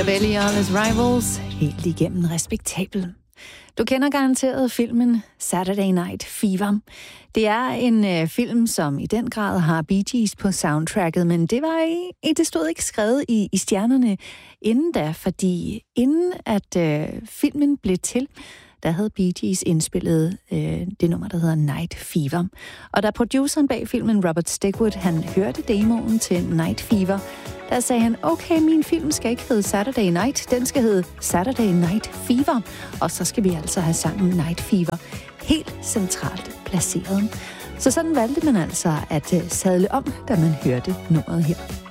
Belly og His Rivals, helt igennem respektabel. Du kender garanteret filmen Saturday Night Fever. Det er en film, som i den grad har Bee Gees på soundtracket, men det stod ikke skrevet i stjernerne inden da, fordi inden at filmen blev til, der havde Bee Gees indspillet det nummer, der hedder Night Fever. Og da produceren bag filmen, Robert Stigwood, han hørte demoen til Night Fever, der sagde han, okay, min film skal ikke hedde Saturday Night, den skal hedde Saturday Night Fever, og så skal vi altså have sangen Night Fever helt centralt placeret. Så sådan valgte man altså at sadle om, da man hørte nummeret her.